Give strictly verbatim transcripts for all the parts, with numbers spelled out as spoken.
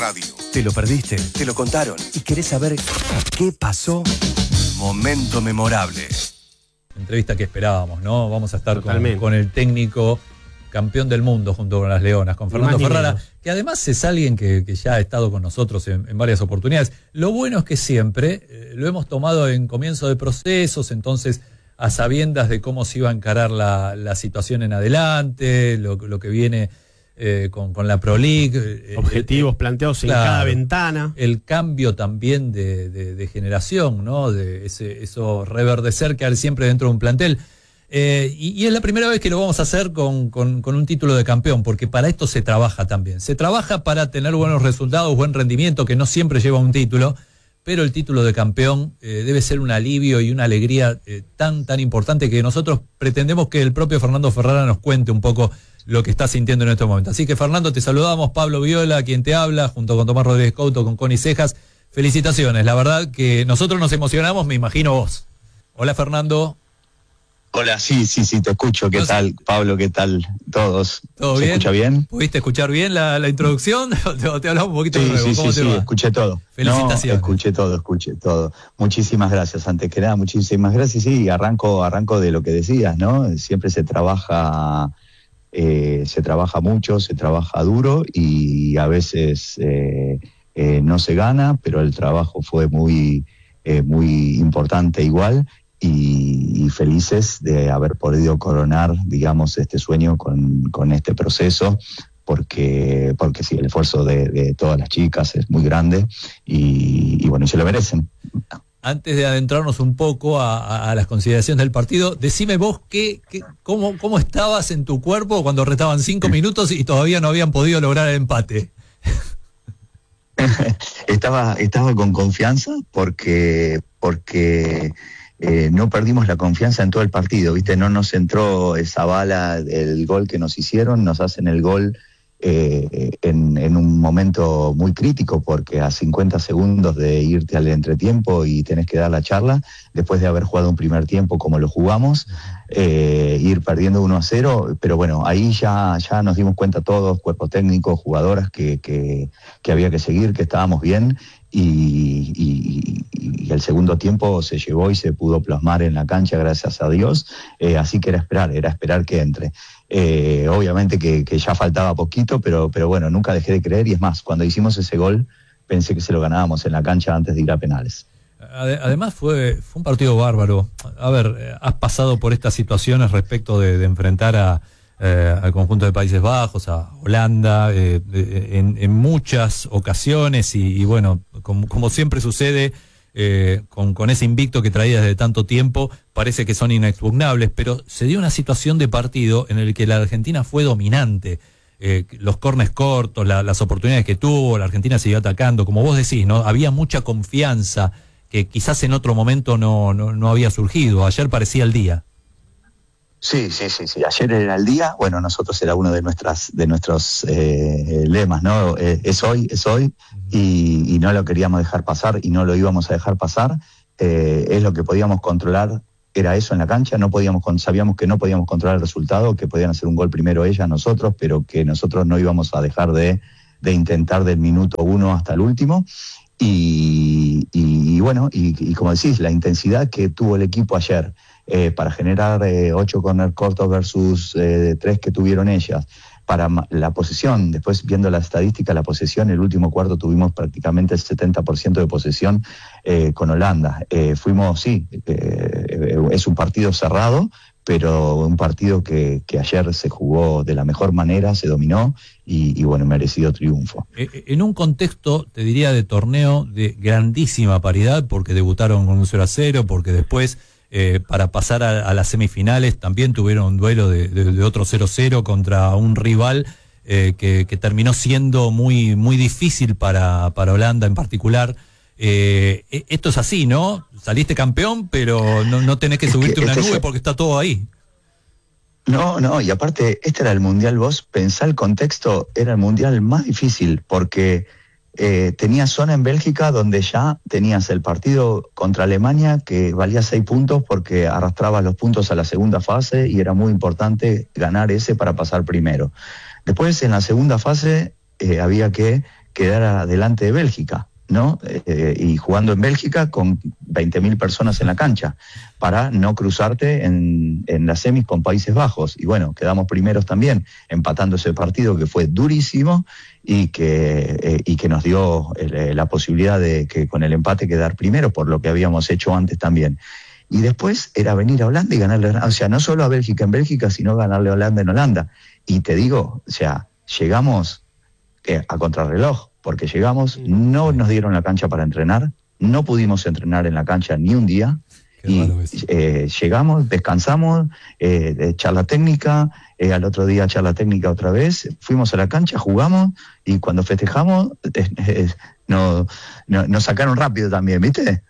radio. ¿Te lo perdiste? ¿Te lo contaron? ¿Y querés saber qué pasó? Momento memorable. Entrevista que esperábamos, ¿no? Vamos a estar con, con el técnico campeón del mundo junto con las Leonas, con Fernando Ferrara, que además es alguien que, que ya ha estado con nosotros en, en varias oportunidades. Lo bueno es que siempre eh, lo hemos tomado en comienzo de procesos, entonces a sabiendas de cómo se iba a encarar la, la situación en adelante, lo, lo que viene eh, con, con la Pro League. Eh, Objetivos eh, planteados claro, en cada ventana. El cambio también de, de, de generación, ¿no? De ese, eso reverdecer que hay siempre dentro de un plantel. Eh, y, y es la primera vez que lo vamos a hacer con, con, con un título de campeón, porque para esto se trabaja también. Se trabaja para tener buenos resultados, buen rendimiento, que no siempre lleva un título, pero el título de campeón eh, debe ser un alivio y una alegría eh, tan, tan importante que nosotros pretendemos que el propio Fernando Ferrara nos cuente un poco lo que está sintiendo en este momento. Así que, Fernando, te saludamos, Pablo Viola, quien te habla, junto con Tomás Rodríguez Couto, con Connie Cejas. Felicitaciones, la verdad que nosotros nos emocionamos, me imagino vos. Hola, Fernando. Hola, sí, sí, sí, te escucho. ¿Qué no tal, sé. Pablo? ¿Qué tal todos? ¿Todo ¿Se bien? escucha bien? ¿Pudiste escuchar bien la, la introducción? ¿Te, te hablamos un poquito sí, de nuevo? Sí, ¿Cómo sí, te sí, va? escuché todo. Felicitaciones. No, escuché todo, escuché todo. Muchísimas gracias, antes que nada, muchísimas gracias. Sí, arranco, arranco de lo que decías, ¿no? Siempre se trabaja, eh, se trabaja mucho, se trabaja duro y a veces eh, eh, no se gana, pero el trabajo fue muy, eh, muy importante igual. Y, y felices de haber podido coronar, digamos, este sueño con, con este proceso, porque, porque sí, el esfuerzo de, de todas las chicas es muy grande y, y bueno, y se lo merecen. Antes de adentrarnos un poco a, a, a las consideraciones del partido, decime vos qué, qué, cómo, cómo estabas en tu cuerpo cuando restaban cinco minutos y todavía no habían podido lograr el empate. estaba, estaba con confianza porque... porque Eh, no perdimos la confianza en todo el partido, ¿viste? No nos entró esa bala, el gol que nos hicieron, nos hacen el gol eh, en, en un momento muy crítico, porque a cincuenta segundos de irte al entretiempo y tenés que dar la charla, después de haber jugado un primer tiempo como lo jugamos, eh, ir perdiendo uno a cero, pero bueno, ahí ya, ya nos dimos cuenta todos, cuerpo técnico, jugadoras, que, que, que había que seguir, que estábamos bien. Y, y, y el segundo tiempo se llevó y se pudo plasmar en la cancha, gracias a Dios, eh, así que era esperar, era esperar que entre. Eh, obviamente que, que ya faltaba poquito, pero, pero bueno, nunca dejé de creer, y es más, cuando hicimos ese gol pensé que se lo ganábamos en la cancha antes de ir a penales. Además fue, fue un partido bárbaro. A ver, has pasado por estas situaciones respecto de, de enfrentar a Eh, al conjunto de Países Bajos, a Holanda, eh, en, en muchas ocasiones y, y bueno, como, como siempre sucede eh, con, con ese invicto que traía desde tanto tiempo, parece que son inexpugnables, pero se dio una situación de partido en el que la Argentina fue dominante. Eh, los córners cortos, la, las oportunidades que tuvo, la Argentina siguió atacando, como vos decís, ¿no? Había mucha confianza que quizás en otro momento no, no, no había surgido. Ayer parecía el día. Sí, sí, sí, sí. Ayer era el día. Bueno, nosotros era uno de nuestras de nuestros eh, lemas, ¿no? Eh, es hoy, es hoy, y, y no lo queríamos dejar pasar y no lo íbamos a dejar pasar. Eh, es lo que podíamos controlar, era eso en la cancha. No podíamos, sabíamos que no podíamos controlar el resultado, que podían hacer un gol primero ellas, nosotros, pero que nosotros no íbamos a dejar de, de intentar del minuto uno hasta el último. Y, y, y bueno, y, y como decís, la intensidad que tuvo el equipo ayer. Eh, para generar eh, ocho corner cortos versus eh, tres que tuvieron ellas, para la posesión, después viendo la estadística, la posesión, el último cuarto tuvimos prácticamente el setenta por ciento de posesión eh, con Holanda. Eh, fuimos, sí, eh, es un partido cerrado, pero un partido que, que ayer se jugó de la mejor manera, se dominó y, y bueno, merecido triunfo. En un contexto, te diría, de torneo de grandísima paridad, porque debutaron con un cero a cero, porque después Eh, para pasar a, a las semifinales también tuvieron un duelo de, de, de otro cero cero contra un rival eh, que, que terminó siendo muy, muy difícil para, para Holanda en particular. Eh, esto es así, ¿no? Saliste campeón, pero no, no tenés que subirte es que, una nube porque está todo ahí. No, no, y aparte, este era el Mundial, vos pensá el contexto, era el Mundial más difícil porque Eh, tenías zona en Bélgica donde ya tenías el partido contra Alemania que valía seis puntos porque arrastraba los puntos a la segunda fase y era muy importante ganar ese para pasar primero. Después en la segunda fase eh, había que quedar adelante de Bélgica, ¿no? Eh, y jugando en Bélgica con veinte mil personas en la cancha, para no cruzarte en, en las semis con Países Bajos. Y bueno, quedamos primeros también, empatando ese partido que fue durísimo y que, eh, y que nos dio eh, la posibilidad de que con el empate quedar primeros, por lo que habíamos hecho antes también. Y después era venir a Holanda y ganarle, o sea, no solo a Bélgica en Bélgica, sino ganarle a Holanda en Holanda. Y te digo, o sea, llegamos eh, a contrarreloj, porque llegamos, no nos dieron la cancha para entrenar, no pudimos entrenar en la cancha ni un día, Qué y eh, llegamos, descansamos, eh, de charla técnica, eh, al otro día charla técnica otra vez, fuimos a la cancha, jugamos, y cuando festejamos, eh, eh, no, no, nos sacaron rápido también, ¿viste?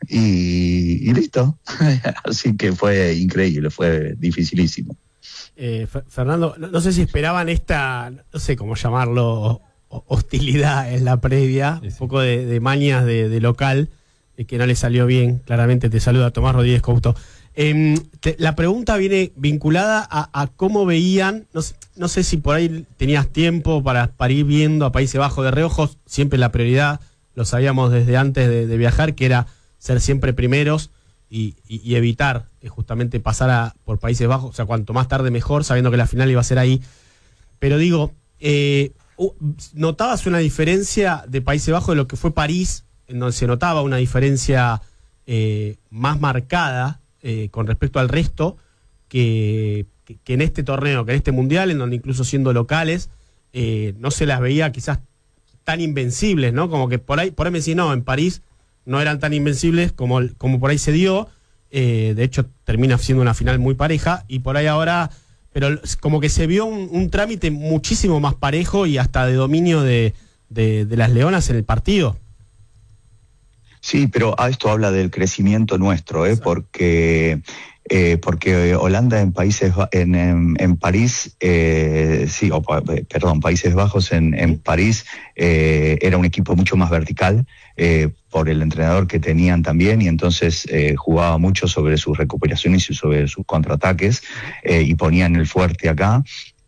Y, y listo. Así que fue increíble, fue dificilísimo. Eh, Fernando, no, no sé si esperaban esta, no sé cómo llamarlo, hostilidad en la previa, sí, sí. un poco de, de mañas de, de local, eh, que no le salió bien. Claramente te saluda Tomás Rodríguez Couto. Eh, te, la pregunta viene vinculada a, a cómo veían, no sé, no sé si por ahí tenías tiempo para, para ir viendo a Países Bajos de reojos, siempre la prioridad, lo sabíamos desde antes de, de viajar, que era ser siempre primeros y, y, y evitar eh, justamente pasar a, por Países Bajos, o sea, cuanto más tarde mejor, sabiendo que la final iba a ser ahí. Pero digo, eh, ¿notabas una diferencia de Países Bajos de lo que fue París, en donde se notaba una diferencia eh, más marcada eh, con respecto al resto que, que, que en este torneo, que en este mundial, en donde incluso siendo locales eh, no se las veía quizás tan invencibles, ¿no? Como que por ahí, por ahí me decís, no, en París no eran tan invencibles como, como por ahí se dio, eh, de hecho termina siendo una final muy pareja, y por ahí ahora... Pero como que se vio un, un trámite muchísimo más parejo y hasta de dominio de, de, de las leonas en el partido. Sí, pero a esto habla del crecimiento nuestro, ¿eh? porque eh, porque Holanda en países en, en, en París, eh, sí, o, perdón, Países Bajos en, en París eh, era un equipo mucho más vertical eh, por el entrenador que tenían también, y entonces eh, jugaba mucho sobre sus recuperaciones y sobre sus contraataques eh, y ponían el fuerte acá.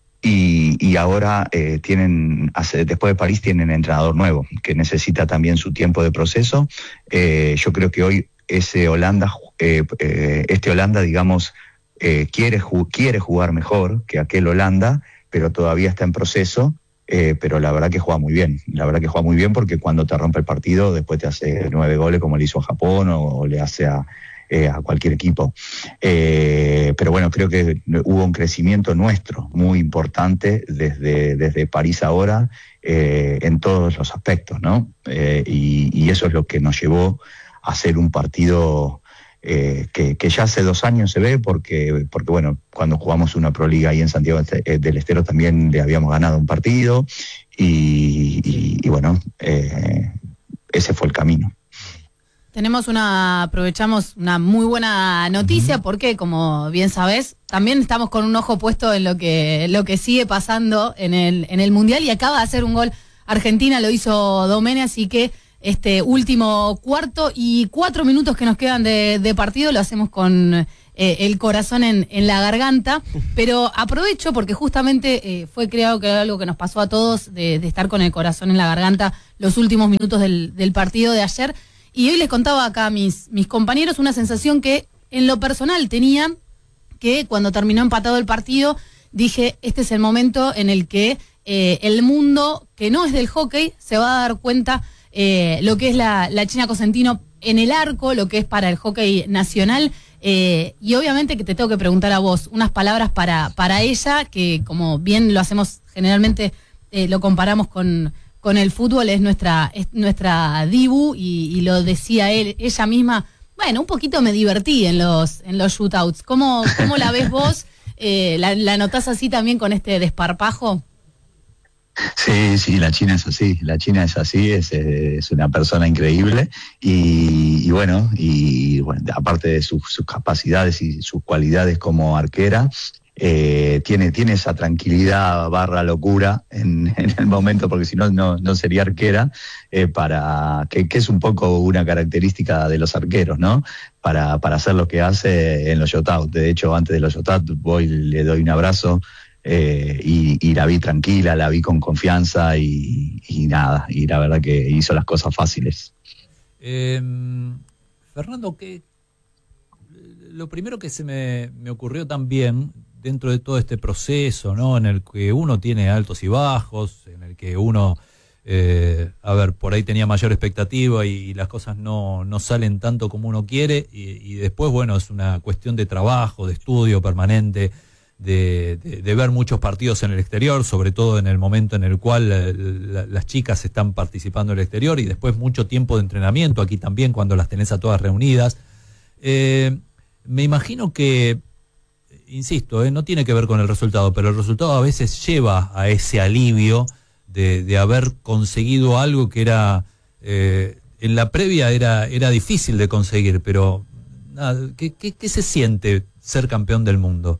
Y, y ahora eh, tienen, hace, después de París tienen entrenador nuevo, que necesita también su tiempo de proceso. Eh, yo creo que hoy ese Holanda, eh, eh, este Holanda, digamos, eh, quiere, ju- quiere jugar mejor que aquel Holanda, pero todavía está en proceso, eh, pero la verdad que juega muy bien. La verdad que juega muy bien porque cuando te rompe el partido, después te hace nueve goles como le hizo a Japón o, o le hace a... Eh, a cualquier equipo. Eh, pero bueno, creo que hubo un crecimiento nuestro muy importante desde, desde París ahora eh, en todos los aspectos, ¿no? Eh, y, y eso es lo que nos llevó a hacer un partido eh, que, que ya hace dos años se ve, porque, porque bueno, cuando jugamos una Proliga ahí en Santiago del Estero también le habíamos ganado un partido y, y, y bueno, eh, ese fue el camino. Tenemos una, aprovechamos una muy buena noticia porque, como bien sabés, también estamos con un ojo puesto en lo que, lo que sigue pasando en el, en el Mundial, y acaba de hacer un gol Argentina, lo hizo Domene, así que este último cuarto y cuatro minutos que nos quedan de, de partido lo hacemos con eh, el corazón en, en la garganta, pero aprovecho porque justamente eh, fue creado que era algo que nos pasó a todos de, de estar con el corazón en la garganta los últimos minutos del, del partido de ayer. Y hoy les contaba acá a mis, mis compañeros una sensación que en lo personal tenía, que cuando terminó empatado el partido, dije, este es el momento en el que eh, el mundo, que no es del hockey, se va a dar cuenta eh, lo que es la, la China Cosentino en el arco, lo que es para el hockey nacional. Eh, y obviamente que te tengo que preguntar a vos unas palabras para, para ella, que como bien lo hacemos generalmente, eh, lo comparamos con... con el fútbol, es nuestra es nuestra dibu, y, y lo decía él, ella misma, bueno, un poquito me divertí en los en los shootouts. ¿Cómo, cómo la ves vos? Eh, ¿la, ¿La notás así también con este desparpajo? Sí, sí, la China es así, la China es así, es, es una persona increíble y, y bueno, y bueno, aparte de sus, sus capacidades y sus cualidades como arquera, Eh, tiene, tiene esa tranquilidad barra locura en, en el momento, porque si no, no, no sería arquera, eh, para que, que es un poco una característica de los arqueros, ¿no? Para, para hacer lo que hace en los shotouts. De hecho, antes de los shotouts voy, le doy un abrazo eh, y, y la vi tranquila, la vi con confianza y, y nada, y la verdad que hizo las cosas fáciles. Eh, Fernando, que lo primero que se me, me ocurrió también dentro de todo este proceso, ¿no? En el que uno tiene altos y bajos, en el que uno, eh, a ver, por ahí tenía mayor expectativa y, y las cosas no, no salen tanto como uno quiere, y, y después, bueno, es una cuestión de trabajo, de estudio permanente, de, de, de ver muchos partidos en el exterior, sobre todo en el momento en el cual la, la, las chicas están participando en el exterior, y después mucho tiempo de entrenamiento aquí también cuando las tenés a todas reunidas. Eh, me imagino que, insisto, eh, no tiene que ver con el resultado, pero el resultado a veces lleva a ese alivio de, de haber conseguido algo que era, eh, en la previa era, era difícil de conseguir, pero nada, ¿qué, qué, qué se siente ser campeón del mundo?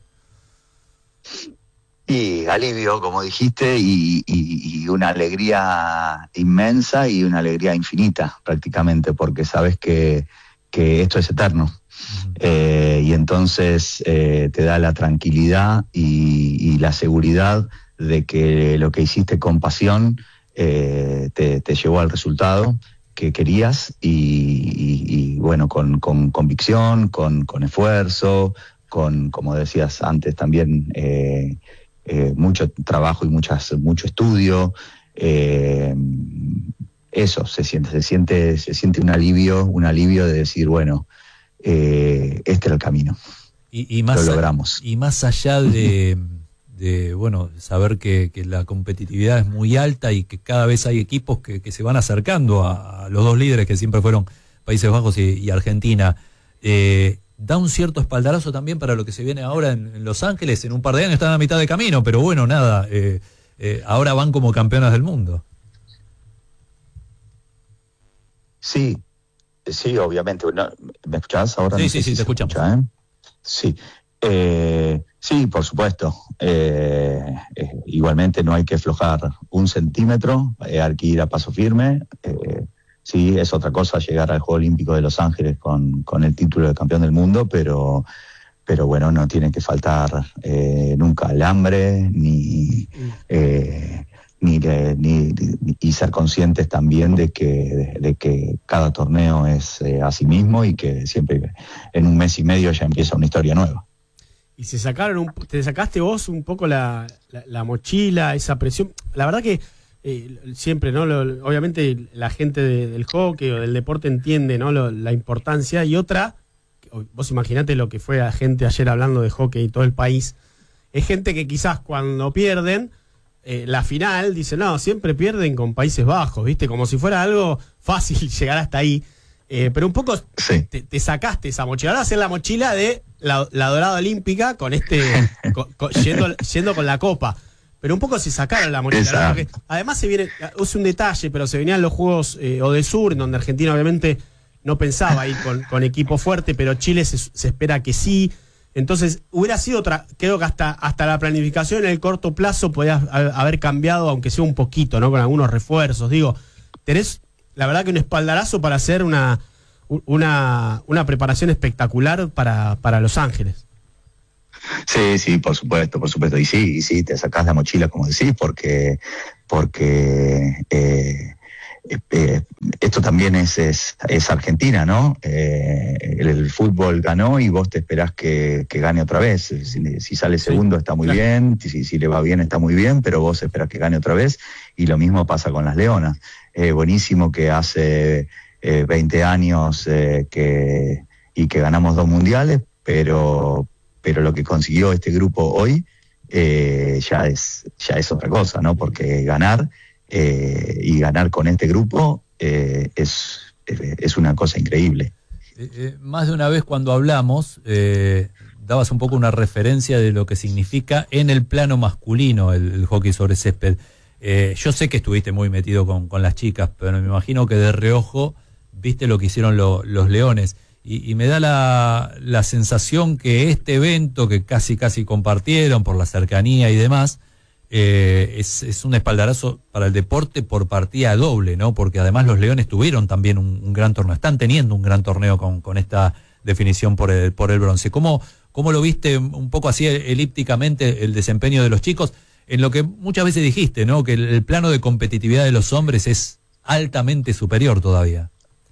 Y alivio, como dijiste, y, y, y una alegría inmensa y una alegría infinita prácticamente, porque sabes que, que esto es eterno. Eh, y entonces eh, te da la tranquilidad y, y la seguridad de que lo que hiciste con pasión eh, te, te llevó al resultado que querías, y, y, y bueno, con, con convicción, con, con esfuerzo, con, como decías antes también, eh, eh, mucho trabajo y muchas, mucho estudio. Eh, eso se siente, se siente, se siente un alivio, un alivio de decir, bueno, Eh, este era el camino. Y, y más lo logramos. A, y más allá de, de bueno, saber que, que la competitividad es muy alta y que cada vez hay equipos que, que se van acercando a, a los dos líderes que siempre fueron Países Bajos y, y Argentina, eh, da un cierto espaldarazo también para lo que se viene ahora en, en Los Ángeles. En un par de años están a mitad de camino, pero bueno, nada, eh, eh, ahora van como campeonas del mundo. Sí. Sí, obviamente. No, ¿me escuchás ahora? Sí, no sí, sé sí, si te escuchamos. Escucha, ¿eh? Sí. Eh, sí, por supuesto. Eh, eh, igualmente no hay que aflojar un centímetro, eh, hay que ir a paso firme. Eh, sí, es otra cosa llegar al Juego Olímpico de Los Ángeles con, con el título de campeón del mundo, pero, pero bueno, no tiene que faltar eh, nunca el hambre, ni... Eh, Ni, ni, ni, y ser conscientes también de que, de, de que cada torneo es eh, a sí mismo, y que siempre en un mes y medio ya empieza una historia nueva. Y se sacaron un, te sacaste vos un poco la, la, la mochila, esa presión. La verdad que eh, siempre, ¿no? Lo, obviamente la gente de, del hockey o del deporte entiende, ¿no? Lo, la importancia. Y otra, vos imaginate lo que fue la gente ayer hablando de hockey y todo el país, es gente que quizás cuando pierden Eh, la final, dice, no, siempre pierden con Países Bajos, ¿viste? Como si fuera algo fácil llegar hasta ahí. Eh, pero un poco sí. te, te sacaste esa mochila. Ahora hacer la mochila de la, la Dorada Olímpica con este, con, con, yendo, yendo con la copa. Pero un poco se sacaron la mochila, ¿no? Porque además se viene, es un detalle, pero se venían los Juegos eh, Odesur, en donde Argentina obviamente no pensaba ir con, con equipo fuerte, pero Chile se, se espera que sí. Entonces, hubiera sido otra, creo que hasta, hasta la planificación en el corto plazo podía haber cambiado, aunque sea un poquito, ¿no? Con algunos refuerzos. Digo, tenés, la verdad que un espaldarazo para hacer una, una, una preparación espectacular para, para Los Ángeles. Sí, sí, por supuesto, por supuesto. Y sí, y sí, te sacás la mochila, como decís, porque, porque eh, eh, esto también es, es, es Argentina, ¿no? Eh, el, el fútbol ganó y vos te esperás que, que gane otra vez. Si, si sale segundo está muy bien, si, si le va bien está muy bien, pero vos esperás que gane otra vez, y lo mismo pasa con las Leonas. Eh, buenísimo que hace eh, veinte años eh, que, y que ganamos dos mundiales, pero, pero lo que consiguió este grupo hoy eh, ya es, ya es otra cosa, ¿no? Porque ganar Eh, y ganar con este grupo eh, es, es una cosa increíble. Eh, eh, más de una vez cuando hablamos, eh, dabas un poco una referencia de lo que significa en el plano masculino el, el hockey sobre césped. Eh, yo sé que estuviste muy metido con, con las chicas, pero me imagino que de reojo viste lo que hicieron lo, los Leones. Y, y me da la, la sensación que este evento, que casi casi compartieron por la cercanía y demás, Eh, es, es un espaldarazo para el deporte por partida doble, ¿no? Porque además los Leones tuvieron también un, un gran torneo, están teniendo un gran torneo con, con esta definición por el, por el bronce. ¿Cómo, ¿Cómo lo viste un poco así elípticamente el desempeño de los chicos? En lo que muchas veces dijiste, ¿no? Que el, el plano de competitividad de los hombres es altamente superior todavía.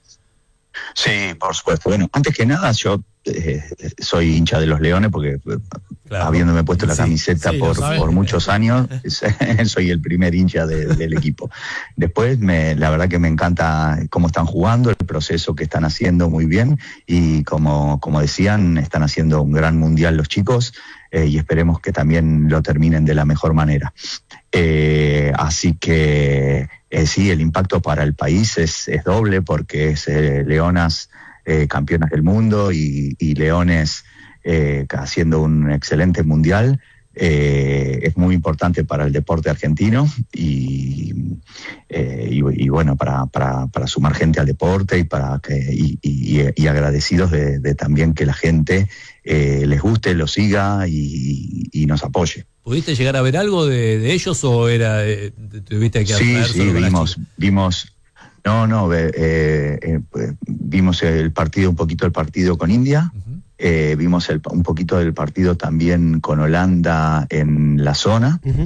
Sí, por supuesto. Bueno, antes que nada, yo eh, soy hincha de los Leones porque claro, habiéndome puesto la camiseta sí, sí, por, por muchos años, soy el primer hincha de, del equipo. Después, me, la verdad que me encanta cómo están jugando, el proceso que están haciendo muy bien y como, como decían, están haciendo un gran mundial los chicos eh, y esperemos que también lo terminen de la mejor manera. Eh, así que eh, sí, el impacto para el país es, es doble porque es eh, Leonas eh, campeonas del mundo y, y Leones eh, haciendo un excelente mundial. Eh, es muy importante para el deporte argentino y, eh, y, y bueno, para, para, para sumar gente al deporte y para que y, y, y agradecidos de, de también que la gente eh, les guste, los siga y, y nos apoye. ¿Pudiste llegar a ver algo de, de ellos o era eh, tuviste que sí, hacer sí, vimos, vimos, no, no, eh, eh, vimos el partido, un poquito el partido con India. Uh-huh. Eh, vimos el, un poquito del partido también con Holanda en la zona, uh-huh.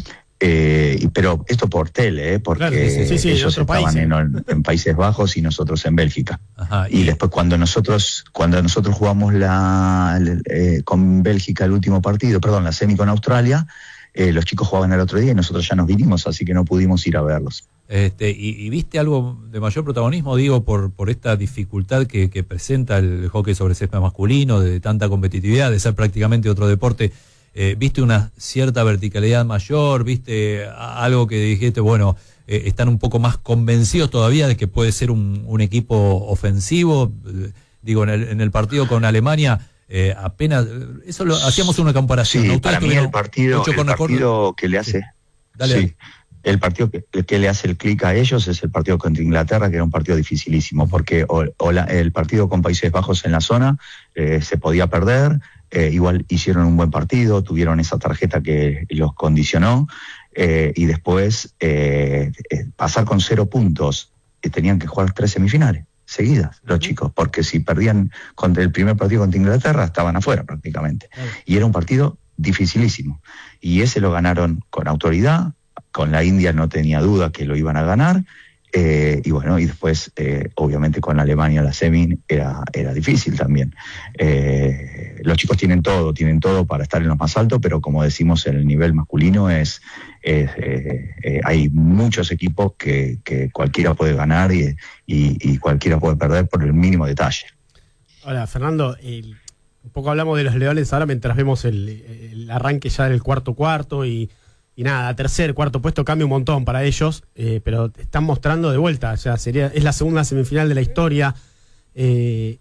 eh, pero esto por tele, eh, porque claro, sí, sí, sí, ellos estaban país, en, eh. en Países Bajos y nosotros en Bélgica. Ajá, y, y después cuando nosotros cuando nosotros jugamos la, eh, con Bélgica el último partido, perdón, la semi con Australia, eh, los chicos jugaban el otro día y nosotros ya nos vinimos, así que no pudimos ir a verlos. Este, y, y viste algo de mayor protagonismo, digo, por, por esta dificultad que, que presenta el hockey sobre césped masculino, de tanta competitividad, de ser prácticamente otro deporte. Eh, ¿Viste una cierta verticalidad mayor? ¿Viste algo que dijiste, bueno, eh, están un poco más convencidos todavía de que puede ser un, un equipo ofensivo? Eh, digo, en el, en el partido con Alemania, eh, apenas, eso lo hacíamos una comparación. Sí, ¿no? para mí el partido, el partido que le hace... Sí. Dale. Sí. El partido que, que le hace el clic a ellos es el partido contra Inglaterra, que era un partido dificilísimo, porque o, o la, el partido con Países Bajos en la zona eh, se podía perder, eh, igual hicieron un buen partido, tuvieron esa tarjeta que los condicionó, eh, y después eh, eh, pasar con cero puntos, eh, tenían que jugar tres semifinales seguidas los chicos, porque si perdían contra el primer partido contra Inglaterra, estaban afuera prácticamente. Y era un partido dificilísimo, y ese lo ganaron con autoridad. Con la India no tenía duda que lo iban a ganar, eh, y bueno, y después, eh, obviamente con Alemania la semi era, era difícil también. Eh, los chicos tienen todo, tienen todo para estar en los más altos, pero como decimos, en el nivel masculino es, es eh, eh, hay muchos equipos que, que cualquiera puede ganar y, y, y cualquiera puede perder por el mínimo detalle. Hola, Fernando, el, un poco hablamos de los Leones ahora mientras vemos el, el arranque ya del cuarto cuarto y Y nada, tercer, cuarto puesto cambia un montón para ellos, eh, pero están mostrando de vuelta, o sea, sería, es la segunda semifinal de la historia. Eh,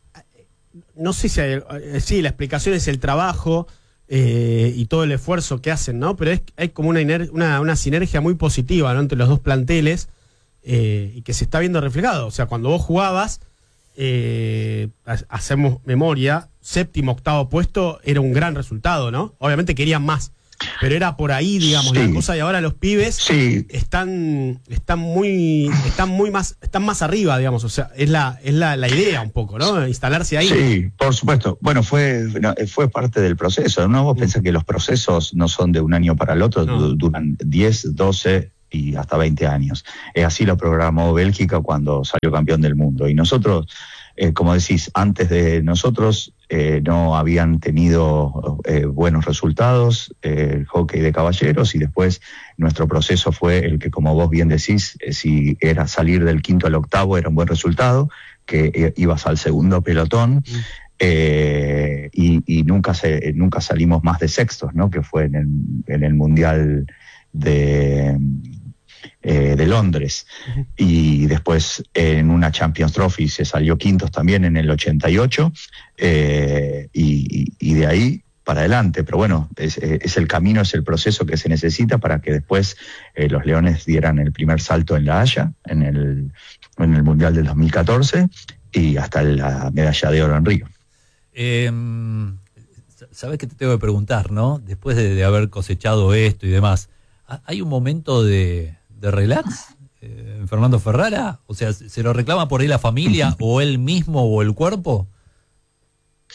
no sé si hay, sí, la explicación es el trabajo eh, y todo el esfuerzo que hacen, ¿no? Pero es, hay como una, una, una sinergia muy positiva, ¿no?, entre los dos planteles eh, y que se está viendo reflejado. O sea, cuando vos jugabas, eh, hacemos memoria, séptimo, octavo puesto era un gran resultado, ¿no? Obviamente querían más. Pero era por ahí, digamos, sí. La cosa, y ahora los pibes sí. están están muy están muy más están más arriba, digamos, o sea, es la es la, la idea un poco, ¿no? Instalarse ahí. Sí, por supuesto. Bueno, fue no, fue parte del proceso, ¿no? Vos mm. pensás que los procesos no son de un año para el otro, no. duran diez, doce y hasta veinte años. Eh, así lo programó Bélgica cuando salió campeón del mundo. Y nosotros, eh, como decís, antes de nosotros eh, no habían tenido eh, buenos resultados eh, el hockey de caballeros, y después nuestro proceso fue el que, como vos bien decís, eh, si era salir del quinto al octavo era un buen resultado, que eh, ibas al segundo pelotón. Mm. Eh, y, y nunca se, nunca salimos más de sextos, ¿no? Que fue en el, en el Mundial de, eh, de Londres. Uh-huh. Y después en una Champions Trophy se salió quintos también en el ochenta y ocho, eh, y, y de ahí para adelante. Pero bueno, es, es el camino, es el proceso que se necesita para que después eh, los Leones dieran el primer salto en La Haya, en el, en el Mundial del dos mil catorce, y hasta la medalla de oro en Río. Eh, ¿Sabes qué te tengo que preguntar, no? Después de, de haber cosechado esto y demás, ¿hay un momento de, de relax eh, en Fernando Ferrara? O sea, ¿se lo reclama por ahí la familia o él mismo o el cuerpo?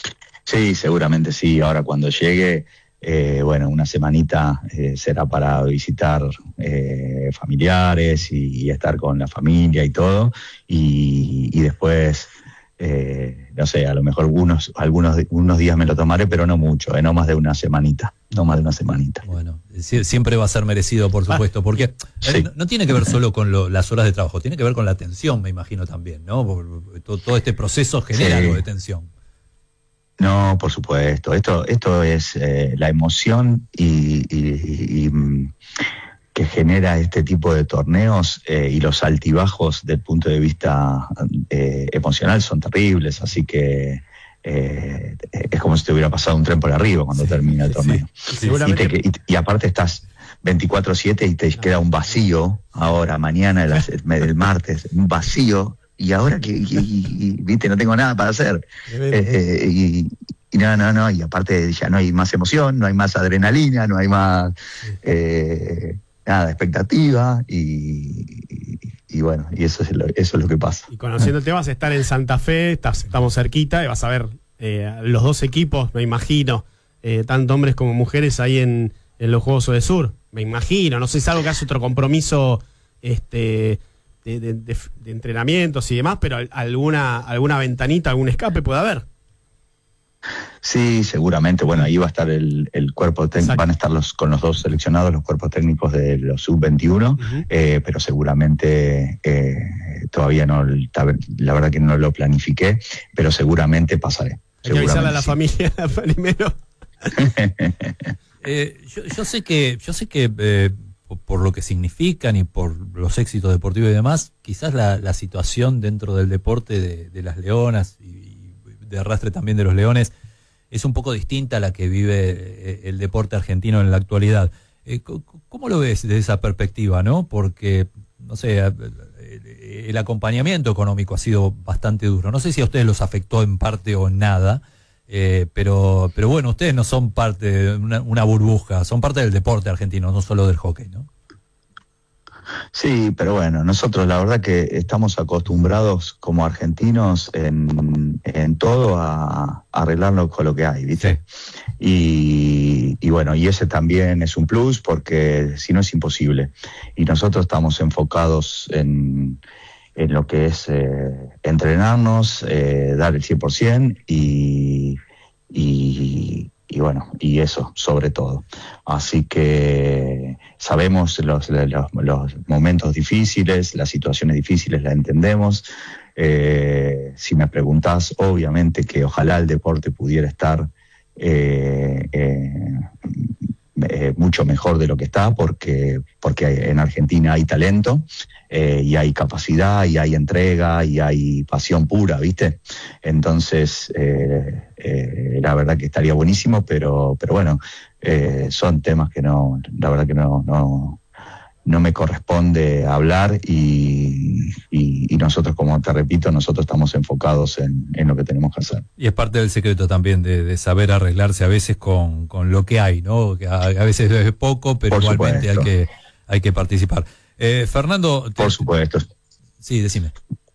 Sí, seguramente sí. Ahora cuando llegue, eh, bueno, una semanita eh, será para visitar eh, familiares y, y estar con la familia y todo. Y, y después, eh, no sé, a lo mejor unos, algunos unos días me lo tomaré, pero no mucho, eh, no más de una semanita. No más de una semanita. Bueno, siempre va a ser merecido, por supuesto, porque sí. no, no tiene que ver solo con lo, las horas de trabajo, tiene que ver con la tensión, me imagino también, ¿no? Porque todo, todo este proceso genera sí. algo de tensión. No, por supuesto. Esto, esto es eh, la emoción y, y, y, y que genera este tipo de torneos eh, y los altibajos del punto de vista eh, emocional son terribles, así que Eh, es como si te hubiera pasado un tren por arriba cuando sí, termina el torneo. Sí, sí. Y, te, y, y aparte estás veinticuatro siete y te queda un vacío ahora, mañana, el, el martes, un vacío, y ahora que, y, y, y, viste, no tengo nada para hacer. Eh, y, y no, no, no, y aparte ya no hay más emoción, no hay más adrenalina, no hay más eh, nada, expectativa, y, y, y bueno, y eso es, lo, eso es lo que pasa. Y conociéndote vas a estar en Santa Fe, estás, estamos cerquita, y vas a ver eh, los dos equipos, me imagino, eh, tanto hombres como mujeres ahí en, en los Juegos de Sur, me imagino, no sé si es algo que hace otro compromiso este de, de, de, de entrenamientos y demás, pero alguna, alguna ventanita, algún escape puede haber. Sí, seguramente. Bueno, ahí va a estar el, el cuerpo técnico, van a estar los, con los dos seleccionados los cuerpos técnicos de los sub veintiuno, uh-huh. eh, pero seguramente eh, todavía no, la verdad que no lo planifiqué, pero seguramente pasaré. Hay que avisarle a la sí. familia primero. eh, yo, yo sé que, yo sé que eh, por lo que significan y por los éxitos deportivos y demás, quizás la, la situación dentro del deporte de, de las leonas y de arrastre también de los leones es un poco distinta a la que vive el deporte argentino en la actualidad. ¿Cómo lo ves desde esa perspectiva, no? Porque, no sé, el acompañamiento económico ha sido bastante duro. No sé si a ustedes los afectó en parte o en nada, eh, pero, pero bueno, ustedes no son parte de una, una burbuja, son parte del deporte argentino, no solo del hockey, ¿no? Sí, pero bueno, nosotros la verdad que estamos acostumbrados como argentinos en, en todo a, a arreglarlo con lo que hay, ¿viste? Sí. Y, y bueno, y ese también es un plus porque si no es imposible. Y nosotros estamos enfocados en, en lo que es eh, entrenarnos, eh, dar el cien por ciento y... y Y bueno, y eso, sobre todo. Así que sabemos los, los, los momentos difíciles, las situaciones difíciles, las entendemos. Eh, si me preguntás, obviamente que ojalá el deporte pudiera estar eh, eh, eh, mucho mejor de lo que está, porque, porque en Argentina hay talento, eh, y hay capacidad, y hay entrega, y hay pasión pura, ¿viste? Entonces, eh, eh, la verdad que estaría buenísimo, pero, pero bueno, eh, son temas que no, la verdad que no, no, no me corresponde hablar, y, y, y nosotros, como te repito, nosotros estamos enfocados en, en lo que tenemos que hacer. Y es parte del secreto también de, de saber arreglarse a veces con, con lo que hay, ¿no? Que a, a veces es poco, pero Por igualmente hay supuesto. que, hay que participar. Eh, Fernando... Te... Por supuesto. Sí, decime.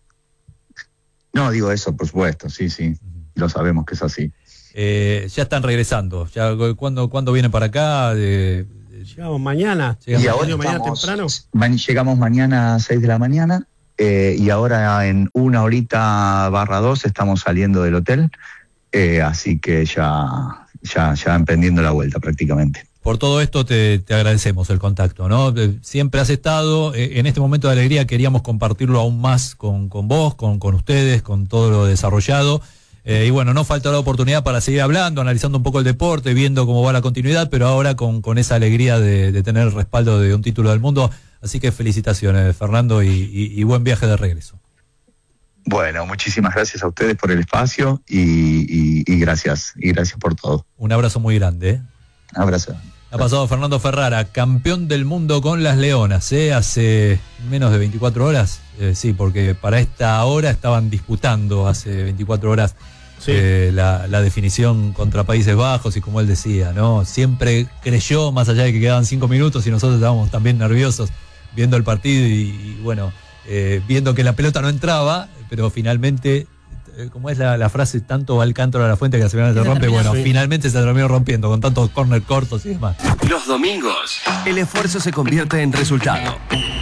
No, digo eso, por supuesto, sí, sí, uh-huh. Lo sabemos que es así. Eh, ya están regresando, ya ¿cuándo, ¿cuándo vienen para acá? Eh, Llegamos mañana. Llegamos y ahora mañana estamos, temprano. Man, llegamos mañana a seis de la mañana, eh, y ahora en una horita barra dos estamos saliendo del hotel, eh, así que ya, ya, ya emprendiendo la vuelta prácticamente. Por todo esto te, te agradecemos el contacto, ¿no? Siempre has estado, eh, en este momento de alegría queríamos compartirlo aún más con, con vos, con, con ustedes, con todo lo desarrollado. Eh, y bueno, no falta la oportunidad para seguir hablando, analizando un poco el deporte, viendo cómo va la continuidad, pero ahora con, con esa alegría de, de tener el respaldo de un título del mundo. Así que felicitaciones, Fernando, y, y, y buen viaje de regreso. Bueno, muchísimas gracias a ustedes por el espacio y, y, y gracias, y gracias por todo. Un abrazo muy grande. ¿eh? Abrazo. Ha pasado Fernando Ferrara, campeón del mundo con las Leonas, ¿eh? Hace menos de veinticuatro horas, eh, sí, porque para esta hora estaban disputando hace veinticuatro horas sí. eh, la, la definición contra Países Bajos, y como él decía, ¿no? Siempre creyó, más allá de que quedaban cinco minutos y nosotros estábamos también nerviosos viendo el partido y, y bueno, eh, viendo que la pelota no entraba, pero finalmente eh, como es la, la frase, tanto va el cántaro a la fuente que al final se rompe, bueno, sí. finalmente se terminó rompiendo con tantos corner cortos y demás. Los domingos, el esfuerzo se convierte en resultado.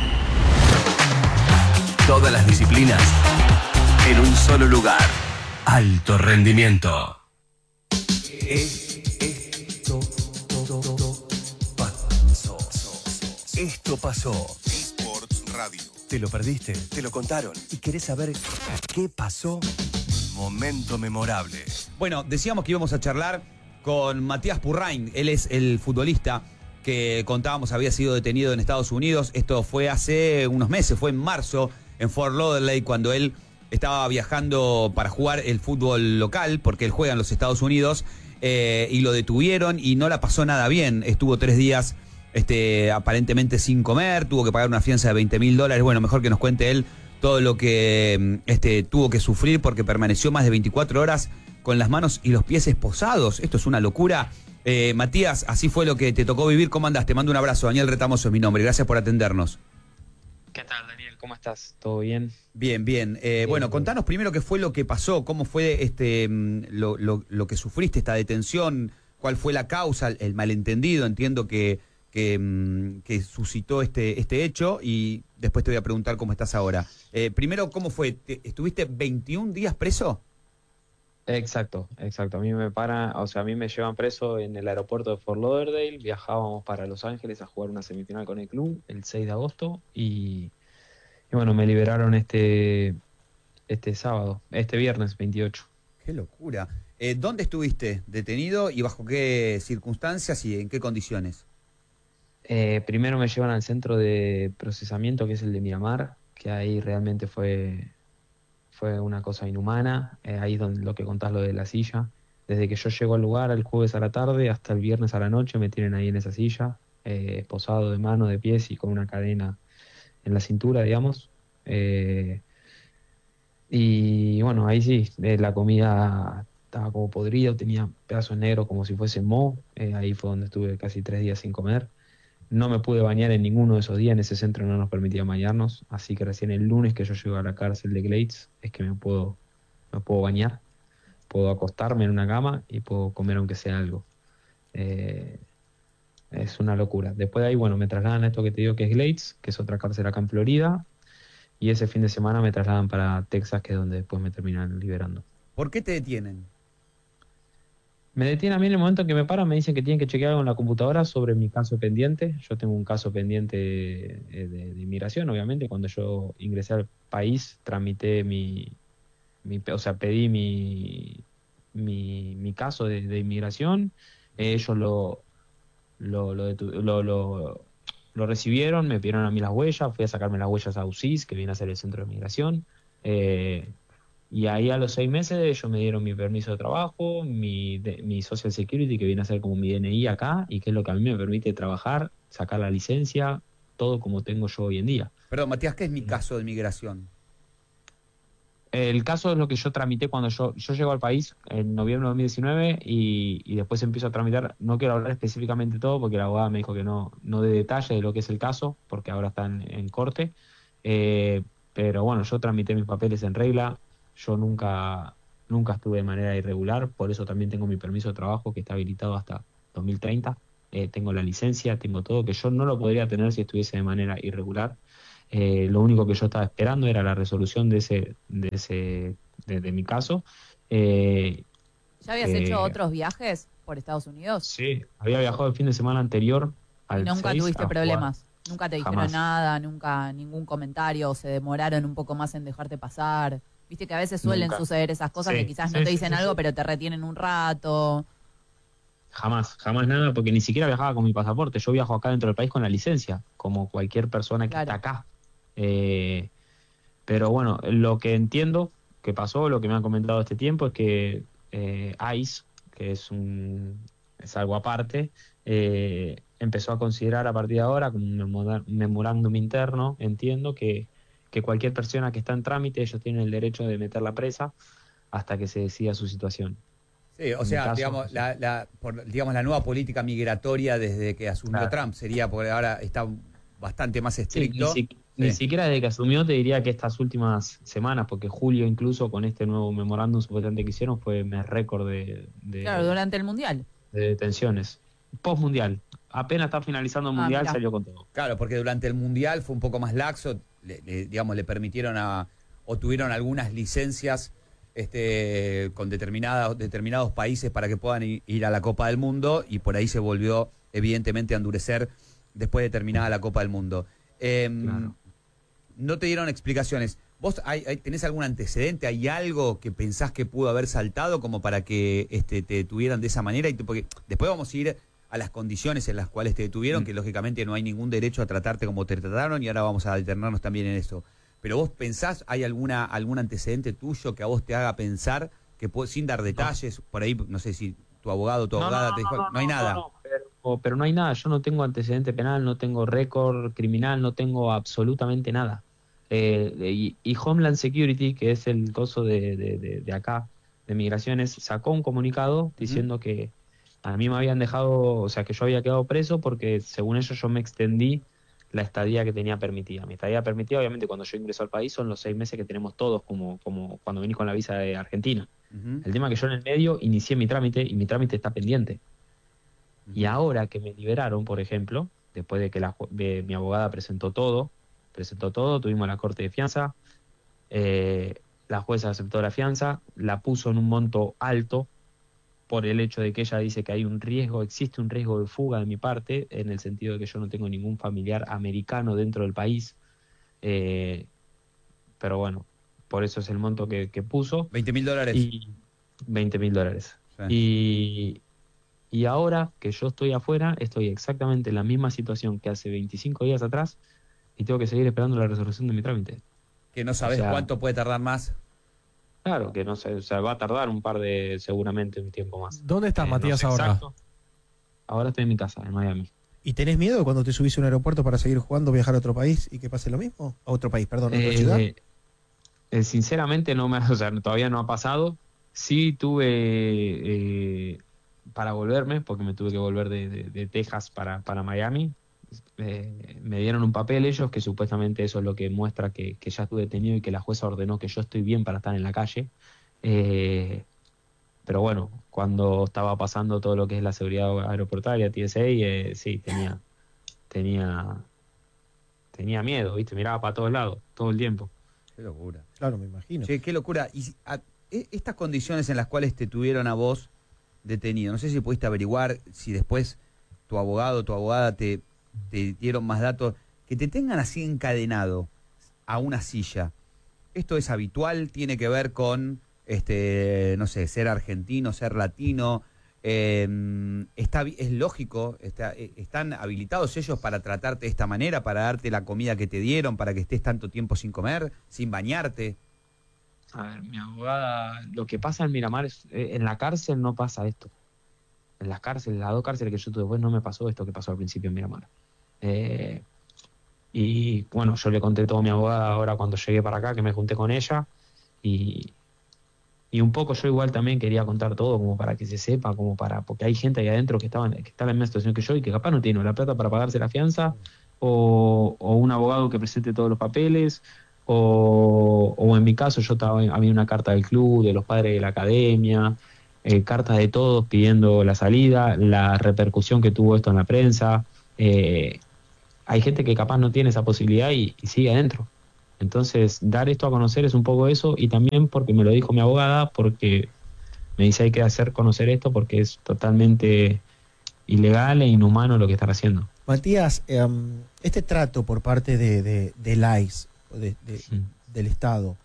Todas las disciplinas en un solo lugar. Alto rendimiento. Esto pasó. Esto pasó. Sports Radio. ¿Te lo perdiste? Te lo contaron. ¿Y querés saber qué pasó? Momento memorable. Bueno, decíamos que íbamos a charlar con Matías Purrain. Él es el futbolista que contábamos había sido detenido en Estados Unidos. Esto fue hace unos meses, fue en marzo, en Fort Lauderdale, cuando él estaba viajando para jugar el fútbol local, porque él juega en los Estados Unidos, eh, y lo detuvieron y no la pasó nada bien. Estuvo tres días este, aparentemente sin comer, tuvo que pagar una fianza de veinte mil dólares. Bueno, mejor que nos cuente él todo lo que este, tuvo que sufrir, porque permaneció más de veinticuatro horas con las manos y los pies esposados. Esto es una locura. Eh, Matías, así fue lo que te tocó vivir. ¿Cómo andás? Te mando un abrazo. Daniel Retamoso es mi nombre. Gracias por atendernos. ¿Qué tal, Daniel? ¿Cómo estás? ¿Todo bien? Bien, bien. Eh, bueno, contanos primero qué fue lo que pasó, cómo fue este lo, lo, lo que sufriste, esta detención, cuál fue la causa, el malentendido, entiendo que, que, que suscitó este, este hecho, y después te voy a preguntar cómo estás ahora. Eh, primero, ¿cómo fue? ¿Te, ¿Estuviste veintiún días preso? Exacto, exacto. A mí me paran, o sea, a mí me llevan preso en el aeropuerto de Fort Lauderdale. Viajábamos para Los Ángeles a jugar una semifinal con el club el seis de agosto y, y bueno, me liberaron este este sábado, este viernes veintiocho. Qué locura. Eh, ¿Dónde estuviste detenido y bajo qué circunstancias y en qué condiciones? Eh, primero me llevan al centro de procesamiento, que es el de Miramar, que ahí realmente fue... Fue una cosa inhumana. Eh, ahí es donde lo que contás, lo de la silla. Desde que yo llego al lugar el jueves a la tarde hasta el viernes a la noche me tienen ahí en esa silla, eh, esposado de mano, de pies y con una cadena en la cintura, digamos. Eh, y bueno, ahí sí, eh, la comida estaba como podrido, tenía pedazos negros como si fuese moho. Eh, ahí fue donde estuve casi tres días sin comer. No me pude bañar en ninguno de esos días, en ese centro no nos permitían bañarnos, así que recién el lunes que yo llego a la cárcel de Glades es que me puedo, me puedo bañar, puedo acostarme en una cama y puedo comer aunque sea algo. Eh, es una locura. Después de ahí, bueno, me trasladan a esto que te digo que es Glades, que es otra cárcel acá en Florida, y ese fin de semana me trasladan para Texas, que es donde después me terminan liberando. ¿Por qué te detienen? Me detienen a mí en el momento en que me paran, me dicen que tienen que chequear algo en la computadora sobre mi caso pendiente. Yo tengo un caso pendiente de, de, de inmigración, obviamente. Cuando yo ingresé al país, tramité mi, mi o sea, pedí mi, mi, mi caso de, de inmigración. Eh, ellos lo lo, lo, lo, lo, lo recibieron, me pidieron a mí las huellas, fui a sacarme las huellas a U C I S, que viene a ser el centro de migración. Eh, Y ahí a los seis meses ellos me dieron mi permiso de trabajo, mi, de, mi Social Security, que viene a ser como mi D N I acá, y que es lo que a mí me permite trabajar, sacar la licencia, todo como tengo yo hoy en día. Perdón, Matías, ¿qué es mi caso de migración? El caso es lo que yo tramité cuando yo, yo llego al país en noviembre de dos mil diecinueve y, y después empiezo a tramitar. No quiero hablar específicamente de todo porque la abogada me dijo que no, no dé detalle de lo que es el caso, porque ahora está en, en corte. Eh, pero bueno, yo tramité mis papeles en regla. Yo nunca nunca estuve de manera irregular, por eso también tengo mi permiso de trabajo que está habilitado hasta dos mil treinta. Eh, tengo la licencia, tengo todo, que yo no lo podría tener si estuviese de manera irregular. Eh, lo único que yo estaba esperando era la resolución de ese de ese de, de mi caso. Eh, ¿Ya habías eh, hecho otros viajes por Estados Unidos? Sí, había viajado el fin de semana anterior al ¿Y nunca seis tuviste a problemas? jugar. ¿Nunca te dijeron Jamás. nada? ¿Nunca ningún comentario? ¿O se demoraron un poco más en dejarte pasar? Viste que a veces suelen Nunca. suceder esas cosas Sí, que quizás sí, no te sí, dicen sí, algo, sí. pero te retienen un rato. Jamás, jamás nada, porque ni siquiera viajaba con mi pasaporte. Yo viajo acá dentro del país con la licencia, como cualquier persona que Claro. está acá. Eh, pero bueno, lo que entiendo que pasó, lo que me han comentado este tiempo, es que eh, ICE, que es un es algo aparte, eh, empezó a considerar a partir de ahora, como un memora- memorándum interno, entiendo que, que cualquier persona que está en trámite, ellos tienen el derecho de meterla presa hasta que se decida su situación. Sí, o En sea, mi caso, digamos, sí. la, la, por, digamos, la nueva política migratoria desde que asumió Claro. Trump sería, porque ahora está bastante más Sí, ni, estricto. si- Ni Sí. siquiera desde que asumió te diría que estas últimas semanas, porque julio incluso con este nuevo memorándum supuestamente que hicieron fue mes récord de, de, Claro, durante el Mundial. de detenciones. Post mundial. Apenas está finalizando el Ah, mundial, mirá. salió con todo. Claro, porque durante el Mundial fue un poco más laxo, le, le- digamos, le permitieron a, o tuvieron algunas licencias este, con determinados, determinados países para que puedan i- ir a la Copa del Mundo, y por ahí se volvió, evidentemente, a endurecer después de terminada la Copa del Mundo. Em, Claro. No te dieron explicaciones. ¿Vos hay, hay- tenés algún antecedente? ¿Hay algo que pensás que pudo haber saltado como para que este, te detuvieran de esa manera? Y te- porque después vamos a ir a las condiciones en las cuales te detuvieron, Mm. que lógicamente no hay ningún derecho a tratarte como te trataron, y ahora vamos a detenernos también en eso. Pero vos pensás, ¿hay alguna algún antecedente tuyo que a vos te haga pensar, que puede- sin dar detalles, por ahí, no sé si tu abogado o tu No, abogada no, te dijo, no, no, no, hay no, nada? no, pero, pero no hay nada. Yo no tengo antecedente penal, no tengo récord criminal, no tengo absolutamente nada. Eh, y, y Homeland Security, que es el coso de, de, de- de acá, de migraciones, sacó un comunicado diciendo que a mí me habían dejado, o sea, que yo había quedado preso porque según ellos yo me extendí la estadía que tenía permitida. Mi estadía permitida, obviamente, cuando yo ingreso al país son los seis meses que tenemos todos, como, como cuando venís con la visa de Argentina. Ujú. El tema es que yo en el medio inicié mi trámite y mi trámite está pendiente. Y ahora que me liberaron, por ejemplo, después de que la, ju- de- mi abogada presentó todo, presentó todo, tuvimos la corte de fianza, eh, la jueza aceptó la fianza, la puso en un monto alto por el hecho de que ella dice que hay un riesgo, existe un riesgo de fuga de mi parte, en el sentido de que yo no tengo ningún familiar americano dentro del país. Eh, pero bueno, por eso es el monto que, que puso. veinte mil dólares. Y veinte mil dólares. Sí. Y, y ahora que yo estoy afuera, estoy exactamente en la misma situación que hace veinticinco días atrás y tengo que seguir esperando la resolución de mi trámite. Que no sabés O sea, cuánto puede tardar más. Claro, que no sé, o sea, va a tardar un par de, seguramente un tiempo más. ¿Dónde estás, Eh, no Matías, sé ahora? exacto. Ahora estoy en mi casa, en Miami. ¿Y tenés miedo de cuando te subís a un aeropuerto para seguir jugando, viajar a otro país y que pase lo mismo? A otro país, perdón, a otra Eh, ciudad. eh, sinceramente no me, o sea, todavía no ha pasado. Sí tuve eh, para volverme, porque me tuve que volver de, de- de Texas para, para Miami. Eh, me dieron un papel ellos que supuestamente eso es lo que muestra que, que ya estuve detenido y que la jueza ordenó que yo estoy bien para estar en la calle. Eh, pero bueno, cuando estaba pasando todo lo que es la seguridad aeroportuaria, T S A, eh, sí, tenía, tenía, tenía miedo, ¿viste? Miraba para todos lados, todo el tiempo. Qué locura. Claro, me imagino. Che, qué locura. Y si- a- e- estas condiciones en las cuales te tuvieron a vos detenido, no sé si pudiste averiguar, si después tu abogado o tu abogada te, te dieron más datos, que te tengan así encadenado a una silla. ¿Esto es habitual? ¿Tiene que ver con, este, no sé, ser argentino, ser latino? Eh, está, bi- ¿Es lógico? Está, eh, ¿Están habilitados ellos para tratarte de esta manera, para darte la comida que te dieron, para que estés tanto tiempo sin comer, sin bañarte? A ver, mi abogada, lo que pasa en Miramar es, eh, en la cárcel no pasa esto. En las cárceles, las dos cárceles que yo tuve después no me pasó esto que pasó al principio en Miramar. Eh, y bueno, yo le conté todo a mi abogada ahora cuando llegué para acá, que me junté con ella. Y, y un poco yo igual también quería contar todo como para que se sepa, como para, porque hay gente ahí adentro que estaban, que está en la misma situación que yo y que capaz no tiene la plata para pagarse la fianza, o, o un abogado que presente todos los papeles, o, o en mi caso yo estaba, había una carta del club, de los padres de la academia, eh, cartas de todos pidiendo la salida, la repercusión que tuvo esto en la prensa. Eh, hay gente que capaz no tiene esa posibilidad y, y sigue adentro. Entonces, dar esto a conocer es un poco eso, y también porque me lo dijo mi abogada, porque me dice hay que hacer conocer esto porque es totalmente ilegal e inhumano lo que están haciendo. Matías, em, este trato por parte de, de, del I C E, de, de, del Estado,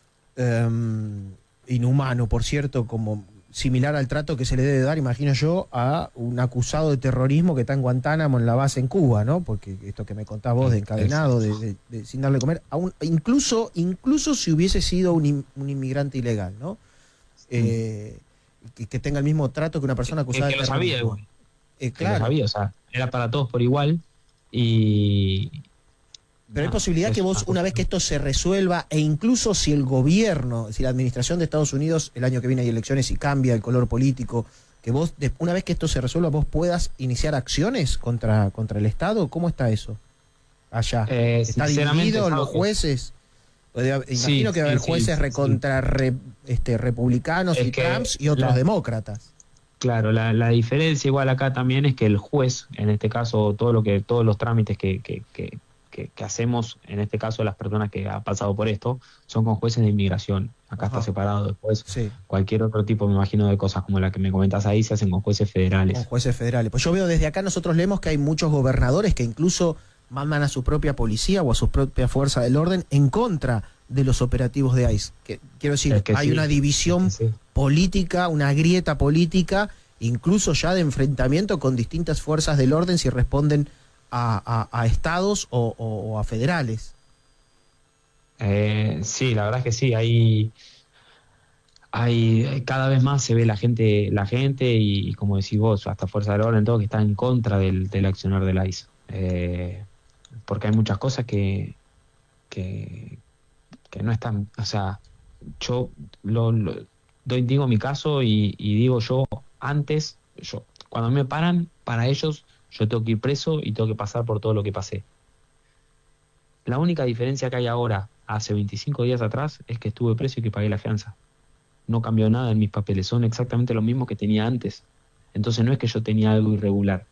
em, inhumano, por cierto, como similar al trato que se le debe dar, imagino yo, a un acusado de terrorismo que está en Guantánamo, en la base en Cuba, ¿no? Porque esto que me contás vos de encadenado, de, de, de- sin darle comer, a un, incluso, incluso si hubiese sido un, in- un inmigrante ilegal, ¿no? Eh, que, que tenga el mismo trato que una persona acusada que de lo sabía terrorismo. igual. Eh, Que lo claro. sabía, o sea, era para todos por igual y... Pero hay nada, posibilidad es que vos, una una vez que esto se resuelva, e incluso si el gobierno, si la administración de Estados Unidos, el año que viene hay elecciones y cambia el color político, que vos, de- una vez que esto se resuelva, vos puedas iniciar acciones contra, contra el Estado. ¿Cómo está eso? allá? Eh, ¿Está sinceramente, dividido es los algo que- jueces? Imagino Sí, que va a haber sí, jueces sí, recontra re- este, republicanos Es y que Trumps y otros la- demócratas. Claro, la, la diferencia igual acá también es que el juez, en este caso, todo lo que, todos los trámites que, que, que, que, que hacemos, en este caso las personas que han pasado por esto, son con jueces de inmigración. Acá Ajá. está separado después. Sí. Cualquier otro tipo, me imagino, de cosas como la que me comentas ahí, se hacen con jueces federales. Con jueces federales. Pues yo veo desde acá, nosotros leemos que hay muchos gobernadores que incluso mandan a su propia policía o a su propia fuerza del orden en contra de los operativos de ICE. Que, quiero decir, Es que hay sí, una división es que sí. política, una grieta política, incluso ya de enfrentamiento con distintas fuerzas del orden si responden a, a- a estados o, o- o a federales. Eh, sí, la verdad es que sí, hay, hay cada vez más se ve la gente, la gente y, y como decís vos, hasta Fuerza del Orden, todo que está en contra del, del accionar del ICE. Eh, porque hay muchas cosas que, que, que no están, o sea, yo lo, lo- doy, digo mi caso y, y digo yo, antes, yo, cuando me paran, para ellos, yo tengo que ir preso y tengo que pasar por todo lo que pasé. La única diferencia que hay ahora, hace veinticinco días atrás, es que estuve preso y que pagué la fianza. No cambió nada en mis papeles, son exactamente lo mismo que tenía antes. Entonces no es que yo tenía algo irregular.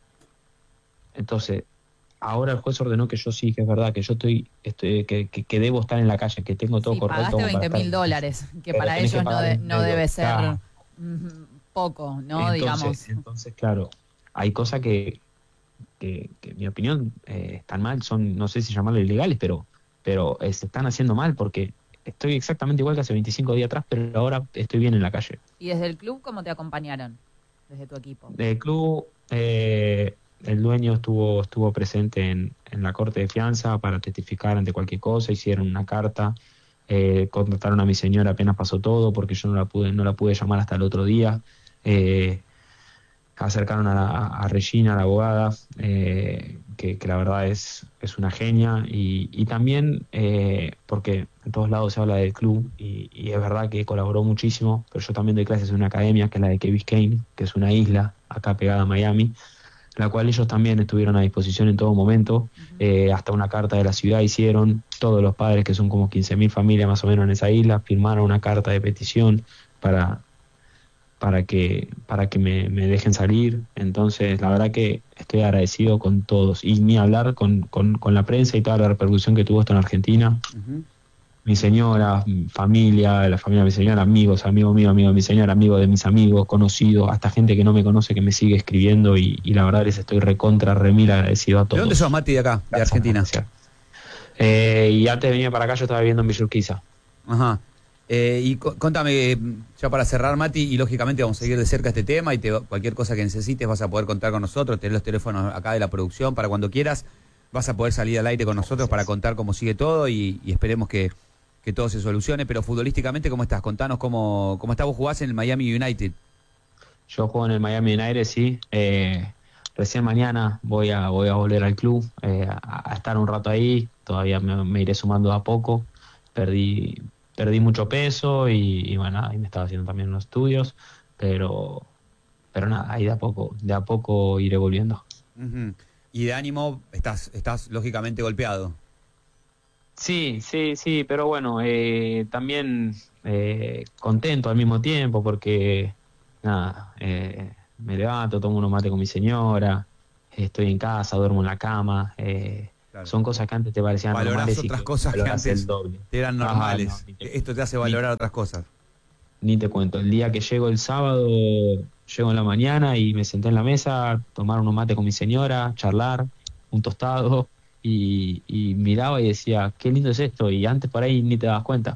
Entonces, ahora el juez ordenó que yo sí, que es verdad, que yo estoy, estoy que, que, que debo estar en la calle, que tengo todo Sí, correcto. pagaste como para veinte mil estar- dólares, que Pero para tenés que ellos no, pagar de- un no medio, debe ser claro. mm, poco, ¿no? Entonces, Digamos. entonces, claro, hay cosas que, que, que en mi opinión, eh, están mal, son, no sé si llamarlo ilegales, pero, pero eh, se están haciendo mal porque estoy exactamente igual que hace veinticinco días atrás, pero ahora estoy bien en la calle. ¿Y desde el club cómo te acompañaron? Desde tu equipo. Del club, eh, el dueño estuvo estuvo presente en, en la corte de fianza para testificar ante cualquier cosa, hicieron una carta, eh, contactaron a mi señora apenas pasó todo porque yo no la pude no la pude llamar hasta el otro día. Eh, acercaron a, la, a Regina, la abogada, eh, que, que la verdad es, es una genia, y, y también eh, porque en todos lados se habla del club, y, y es verdad que colaboró muchísimo, pero yo también doy clases en una academia, que es la de Key Biscayne, que es una isla acá pegada a Miami, la cual ellos también estuvieron a disposición en todo momento, eh, hasta una carta de la ciudad hicieron, todos los padres, que son como quince mil familias más o menos en esa isla, firmaron una carta de petición para... para que para que me, me dejen salir. Entonces la verdad que estoy agradecido con todos, y ni hablar con, con, con la prensa y toda la repercusión que tuvo esto en Argentina. Ujú. Mi señora, mi familia, la familia de mi señora, amigos, amigo mío, amigo de mi señora, amigo de mis amigos, conocidos, hasta gente que no me conoce que me sigue escribiendo, y, y la verdad les estoy recontra, remil agradecido a ¿De todos. dónde sos, Mati, de acá, de Argentina? Eh, y antes de venir para acá yo estaba viviendo en Villa Urquiza. Ajá. Eh, y co- contame, ya para cerrar, Mati, y lógicamente vamos a seguir de cerca este tema, y te, cualquier cosa que necesites vas a poder contar con nosotros, tenés los teléfonos acá de la producción para cuando quieras, vas a poder salir al aire con nosotros para contar cómo sigue todo, y, y esperemos que, que todo se solucione. Pero futbolísticamente, ¿cómo estás? Contanos cómo, cómo estás. Vos jugás en el Miami United. Yo juego en el Miami United, sí. Eh, recién mañana voy a voy a volver al club, eh, a, a estar un rato ahí. Todavía me, me iré sumando de a poco. Perdí perdí mucho peso y, y bueno, ahí me estaba haciendo también unos estudios, pero pero nada, ahí de a poco, de a poco iré volviendo. Ujú. Y de ánimo, estás, estás lógicamente golpeado. Sí, sí, sí, pero bueno, eh, también eh, contento al mismo tiempo porque, nada, eh, me levanto, tomo unos mate con mi señora, estoy en casa, duermo en la cama, eh, Claro. son cosas que antes te parecían Valorás normales y otras que cosas que valorás antes el doble. te eran Ajá, normales. no, ni te- Esto te hace ni- valorar otras cosas. Ni te cuento, el día que llego el sábado, llego en la mañana y me senté en la mesa, tomar unos mate con mi señora, charlar, un tostado, y, y miraba y decía, qué lindo es esto, y antes por ahí ni te dabas cuenta.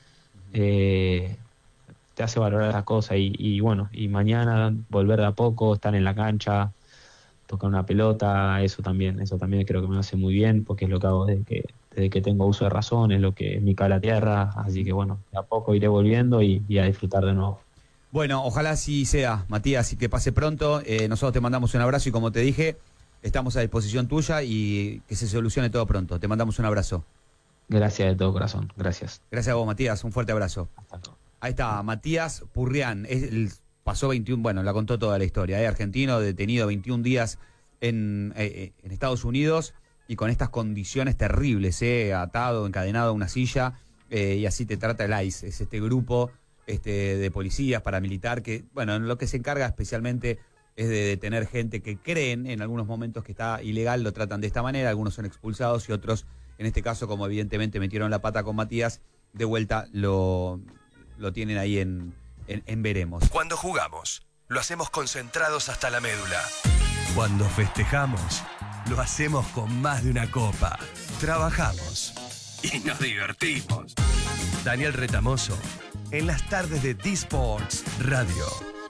Eh, te hace valorar las cosas, y, y bueno, y mañana volver de a poco, estar en la cancha, tocar una pelota, eso también, eso también creo que me hace muy bien, porque es lo que hago desde que, desde que tengo uso de razón, es lo que es mi cable a tierra, así que bueno, de a poco iré volviendo y, y a disfrutar de nuevo. Bueno, ojalá así sea, Matías, y que pase pronto. Eh, nosotros te mandamos un abrazo, y como te dije, estamos a disposición tuya, y que se solucione todo pronto. Te mandamos un abrazo. Gracias de todo corazón, gracias. Gracias a vos, Matías, un fuerte abrazo. Hasta luego. Ahí está, Matías Purrián, es el, pasó veintiún, bueno, la contó toda la historia, ¿eh? Argentino, detenido veintiún días en, eh, en Estados Unidos, y con estas condiciones terribles, ¿eh? Atado, encadenado a una silla, eh, y así te trata el ICE, es este grupo este, de policías, paramilitar, que, bueno, en lo que se encarga especialmente es de detener gente que creen en algunos momentos que está ilegal, lo tratan de esta manera, algunos son expulsados y otros, en este caso, como evidentemente metieron la pata con Matías, de vuelta lo, lo tienen ahí en, en, en veremos. Cuando jugamos, lo hacemos concentrados hasta la médula. Cuando festejamos, lo hacemos con más de una copa. Trabajamos y nos divertimos. Daniel Retamoso, en las tardes de D-Sports Radio.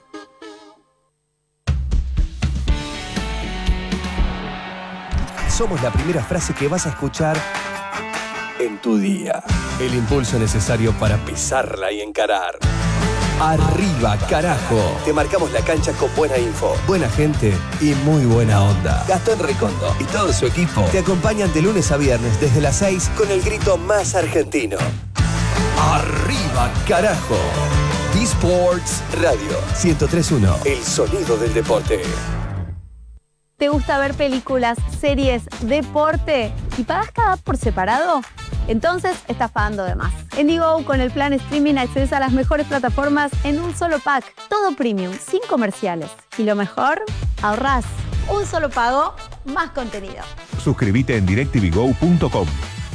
Somos la primera frase que vas a escuchar en tu día. El impulso necesario para pisarla y encarar. Arriba, carajo. Te marcamos la cancha con buena info, buena gente y muy buena onda. Gastón Recondo y todo su equipo te acompañan de lunes a viernes desde las seis con el grito más argentino. Arriba, carajo. D-Sports Radio ciento tres punto uno. El sonido del deporte. ¿Te gusta ver películas, series, deporte y pagas cada app por separado? Entonces estás pagando de más. En Digo, con el plan streaming accedes a las mejores plataformas en un solo pack. Todo premium, sin comerciales. Y lo mejor, ahorrás. Un solo pago, más contenido. Suscríbete en directv go punto com.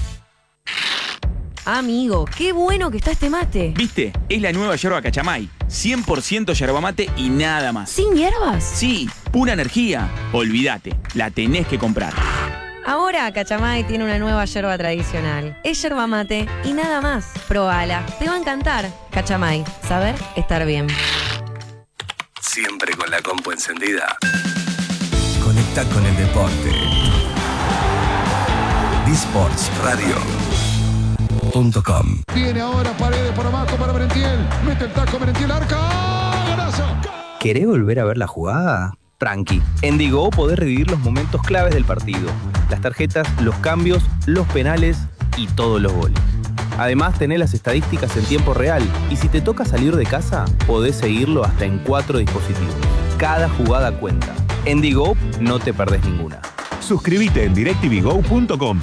Amigo, qué bueno que está este mate. ¿Viste? Es la nueva yerba Cachamay. cien por ciento yerba mate y nada más. ¿Sin hierbas? Sí, pura energía. Olvídate, la tenés que comprar. Ahora Cachamay tiene una nueva yerba tradicional. Es yerba mate y nada más. Probala, te va a encantar. Cachamay, saber estar bien. Siempre con la compu encendida. Conecta con el deporte. D-Sports Radio. .com. Viene ahora Paredes por abajo para Merentiel. Mete el taco Merentiel, arca. ¡Golazo! ¿Querés volver a ver la jugada? Tranqui. En Digo podés revivir los momentos claves del partido. Las tarjetas, los cambios, los penales y todos los goles. Además tenés las estadísticas en tiempo real. Y si te toca salir de casa, podés seguirlo hasta en cuatro dispositivos. Cada jugada cuenta. En Digo no te perdés ninguna. Suscríbete en directv go punto com.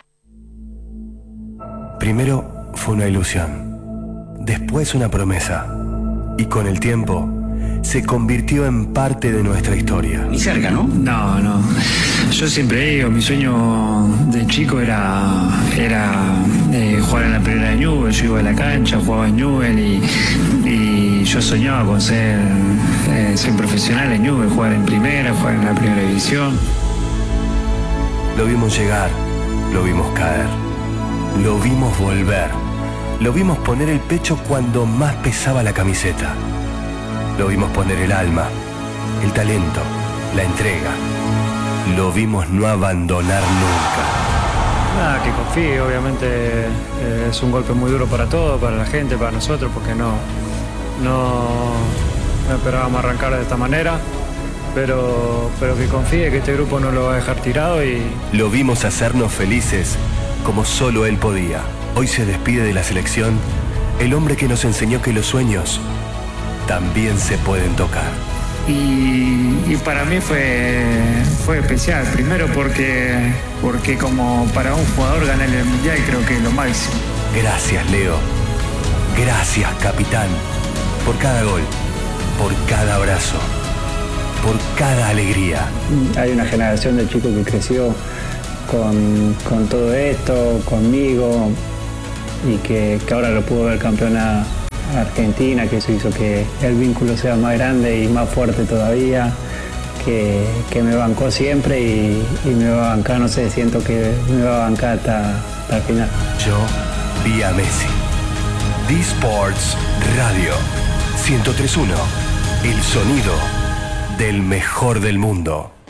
Primero fue una ilusión, después una promesa, y con el tiempo se convirtió en parte de nuestra historia. Ni cerca, ¿no? No, no. Yo siempre digo, mi sueño de chico era, era eh, jugar en la primera de Newell. Yo iba a la cancha, jugaba en Newell y, y yo soñaba con ser, eh, ser profesional en Newell, jugar en primera, jugar en la primera división. Lo vimos llegar, lo vimos caer. Lo vimos volver. Lo vimos poner el pecho cuando más pesaba la camiseta. Lo vimos poner el alma, el talento, la entrega. Lo vimos no abandonar nunca. Nada, que confíe, obviamente eh, es un golpe muy duro para todos, para la gente, para nosotros, porque no, no, no esperábamos arrancar de esta manera. Pero, pero que confíe que este grupo no lo va a dejar tirado y... Lo vimos hacernos felices como solo él podía. Hoy se despide de la selección el hombre que nos enseñó que los sueños también se pueden tocar. Y, y para mí fue, fue especial, primero porque, porque como para un jugador ganar el Mundial creo que es lo máximo. Gracias, Leo. Gracias, capitán, por cada gol, por cada abrazo, por cada alegría. Hay una generación de chicos que creció con, con todo esto, conmigo, y que, que ahora lo pudo ver campeón a Argentina, que eso hizo que el vínculo sea más grande y más fuerte todavía, que, que me bancó siempre y, y me va a bancar, no sé, siento que me va a bancar hasta, hasta el final. Yo vi a Messi. D-Sports Radio ciento tres punto uno. El sonido del mejor del mundo.